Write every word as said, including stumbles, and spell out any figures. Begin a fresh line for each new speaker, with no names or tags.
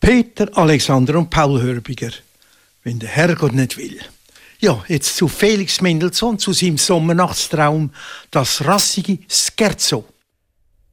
Peter, Alexander und Paul Hörbiger, wenn der Herrgott nicht will. Ja, jetzt zu Felix Mendelssohn, zu seinem Sommernachtstraum, das rassige Scherzo.